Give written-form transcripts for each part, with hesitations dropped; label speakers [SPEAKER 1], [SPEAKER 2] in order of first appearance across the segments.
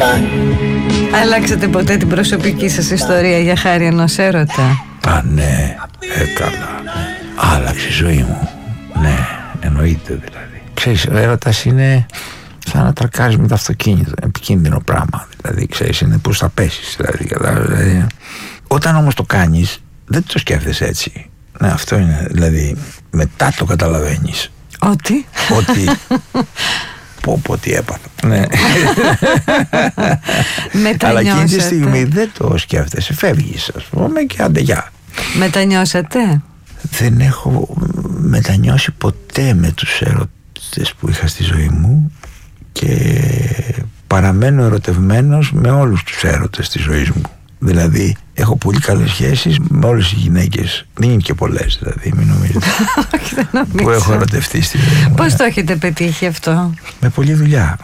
[SPEAKER 1] Αλλάξατε ποτέ την προσωπική σας ιστορία για χάρη ενός έρωτα?
[SPEAKER 2] Α, ναι, έκανα. Άλλαξε η ζωή μου. Ναι, εννοείται δηλαδή. Ξέρεις, ο έρωτας είναι σαν να τρακάρεις με το αυτοκίνητο. Επικίνδυνο πράγμα. Δηλαδή, ξέρεις, είναι πώς θα πέσεις. Δηλαδή. Όταν όμως το κάνεις, δεν το σκέφτεσαι έτσι. Ναι, αυτό είναι. Δηλαδή, μετά το καταλαβαίνεις.
[SPEAKER 1] Ότι.
[SPEAKER 2] Πω τι έπαθα. Ναι.
[SPEAKER 1] Μετανιώσατε?
[SPEAKER 2] Αλλά εκείνη τη στιγμή δεν το σκέφτεσαι. Φεύγεις, ας πούμε, και άντε γεια.
[SPEAKER 1] Μετανιώσατε?
[SPEAKER 2] Δεν έχω μετανιώσει ποτέ με τους έρωτες που είχα στη ζωή μου και παραμένω ερωτευμένος με όλους τους έρωτες της ζωής μου. Δηλαδή έχω πολύ καλές σχέσεις με όλες τις γυναίκες. Δεν είναι και πολλές, δηλαδή, μην νομίζετε. Που έχω ερωτευτεί στη ζωή μου.
[SPEAKER 1] Πώς το έχετε πετύχει αυτό?
[SPEAKER 2] Με πολλή δουλειά.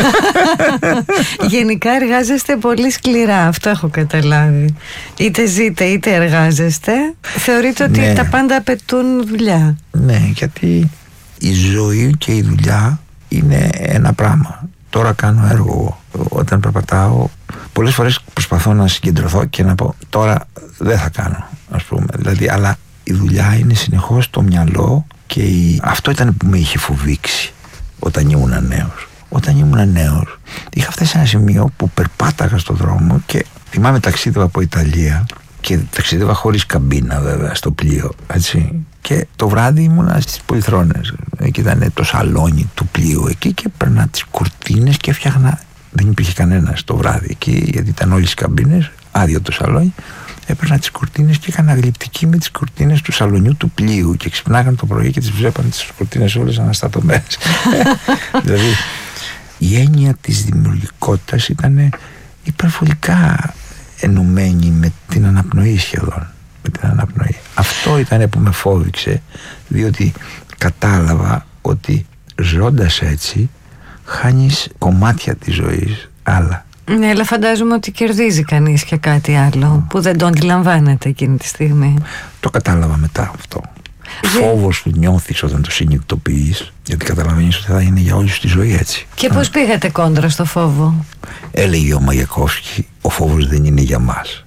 [SPEAKER 1] Γενικά εργάζεστε πολύ σκληρά, αυτό έχω καταλάβει. Είτε ζείτε είτε εργάζεστε. Θεωρείτε ότι
[SPEAKER 2] ναι,
[SPEAKER 1] τα πάντα απαιτούν δουλειά.
[SPEAKER 2] Ναι, γιατί η ζωή και η δουλειά είναι ένα πράγμα. Τώρα κάνω έργο. Όταν περπατάω, πολλές φορές προσπαθώ να συγκεντρωθώ και να πω τώρα δεν θα κάνω, ας πούμε. Δηλαδή, αλλά η δουλειά είναι συνεχώς στο μυαλό και αυτό ήταν που με είχε φοβήξει όταν ήμουν νέος. Όταν ήμουν νέος είχα φτάσει σε ένα σημείο που περπάταγα στον δρόμο και θυμάμαι ταξίδευα από Ιταλία και ταξίδευα χωρίς καμπίνα βέβαια στο πλοίο, έτσι. Και το βράδυ ήμουνα στις Πολυθρόνες. Εκεί ήταν το σαλόνι του πλοίου εκεί και έπαιρνα τις κουρτίνες και έφτιαχνα. Δεν υπήρχε κανένας το βράδυ εκεί, γιατί ήταν όλες οι καμπίνες, άδειο το σαλόνι. Έπαιρνα τις κουρτίνες και έκανα γλυπτική με τις κουρτίνες του σαλονιού του πλοίου. Και ξυπνάγαν το πρωί και τις βλέπαν τις κουρτίνες όλες αναστατωμένες. Δηλαδή η έννοια της δημιουργικότητας ήταν υπερβολικά ενωμένη με την αναπνοή σχεδόν. Αυτό ήταν που με φόβηξε, διότι κατάλαβα ότι ζώντας έτσι χάνεις κομμάτια της ζωής άλλα.
[SPEAKER 1] Ναι, αλλά φαντάζομαι ότι κερδίζει κανείς και κάτι άλλο που δεν το αντιλαμβάνεται εκείνη τη στιγμή.
[SPEAKER 2] Το κατάλαβα μετά αυτό. Φόβος που νιώθεις όταν το συνειδητοποιείς, γιατί καταλαβαίνεις ότι θα είναι για όλη τη ζωή έτσι.
[SPEAKER 1] Και πώς πήγατε κόντρα στο φόβο?
[SPEAKER 2] Έλεγε ο Μαγιακόφσκι, ο φόβος δεν είναι για μας.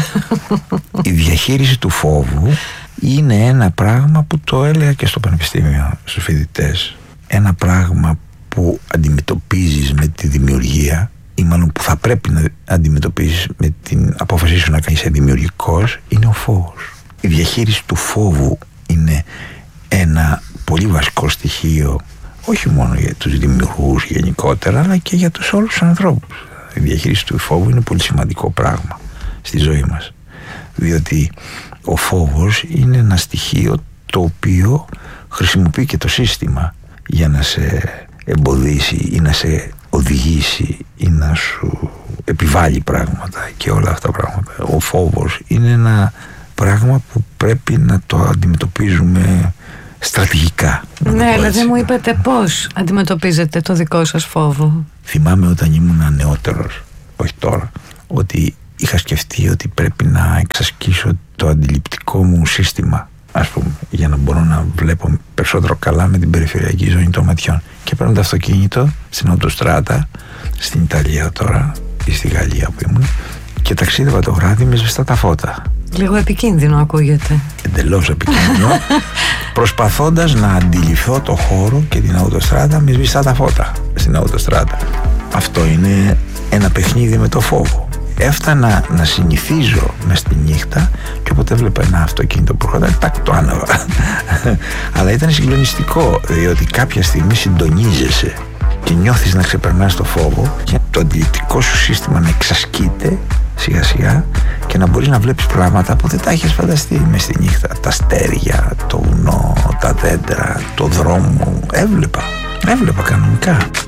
[SPEAKER 2] Η διαχείριση του φόβου είναι ένα πράγμα που το έλεγα και στο πανεπιστήμιο στους φοιτητές. Ένα πράγμα που αντιμετωπίζεις με τη δημιουργία, ή μάλλον που θα πρέπει να αντιμετωπίζεις με την απόφασή σου να κάνεις δημιουργικός, είναι ο φόβος. Η διαχείριση του φόβου είναι ένα πολύ βασικό στοιχείο, όχι μόνο για τους δημιουργούς γενικότερα, αλλά και για τους όλους τους ανθρώπους. Η διαχείριση του φόβου είναι πολύ σημαντικό πράγμα στη ζωή μας, διότι ο φόβος είναι ένα στοιχείο το οποίο χρησιμοποιεί και το σύστημα για να σε εμποδίσει ή να σε οδηγήσει ή να σου επιβάλλει πράγματα και όλα αυτά τα πράγματα. Ο φόβος είναι ένα πράγμα που πρέπει να το αντιμετωπίζουμε στρατηγικά.
[SPEAKER 1] Ναι, αλλά δεν μου είπατε πώς αντιμετωπίζετε το δικό σας φόβο.
[SPEAKER 2] Θυμάμαι όταν ήμουν νεότερος, όχι τώρα, ότι είχα σκεφτεί ότι πρέπει να εξασκήσω το αντιληπτικό μου σύστημα, ας πούμε, για να μπορώ να βλέπω περισσότερο καλά με την περιφερειακή ζώνη των ματιών. Και παίρνω το αυτοκίνητο στην Οτοστράτα, στην Ιταλία τώρα ή στη Γαλλία που ήμουν, και ταξίδευα το βράδυ με σβηστά τα φώτα. Λίγο επικίνδυνο ακούγεται. Εντελώς επικίνδυνο. Προσπαθώντας να αντιληφθώ το χώρο και την Οτοστράτα με σβηστά τα φώτα στην Οτοστράτα. Αυτό είναι ένα παιχνίδι με το φόβο. Έφτανα να συνηθίζω μες στη νύχτα και όποτε έβλεπα ένα αυτοκίνητο που προχωράει, το άναβα. Αλλά ήταν συγκλονιστικό, διότι κάποια στιγμή συντονίζεσαι και νιώθεις να ξεπερνάς το φόβο και το αντιληπτικό σου σύστημα να εξασκείται σιγά σιγά και να μπορείς να βλέπεις πράγματα που δεν τα έχεις φανταστεί μες στη νύχτα. Τα αστέρια, το βουνό, τα δέντρα, το δρόμο. Έβλεπα κανονικά.